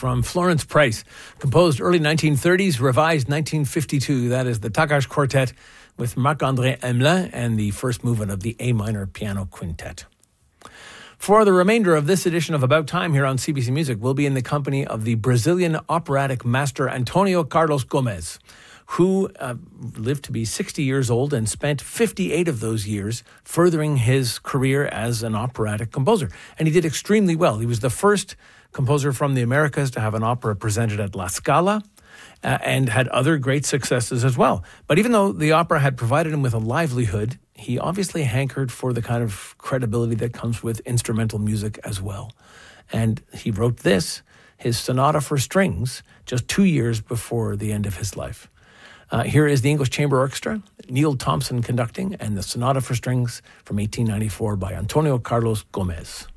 from Florence Price, composed early 1930s, revised 1952. That is the Takacs Quartet with Marc-André Hamelin and the first movement of the A minor piano quintet. For the remainder of this edition of About Time here on CBC Music, we'll be in the company of the Brazilian operatic master Antonio Carlos Gomes, who lived to be 60 years old and spent 58 of those years furthering his career as an operatic composer. And he did extremely well. He was the first composer from the Americas to have an opera presented at La Scala, and had other great successes as well. But even though the opera had provided him with a livelihood, he obviously hankered for the kind of credibility that comes with instrumental music as well. And he wrote this, his Sonata for Strings, just 2 years before the end of his life. Here is the English Chamber Orchestra, Neil Thompson conducting, and the Sonata for Strings from 1894 by Antonio Carlos Gomes.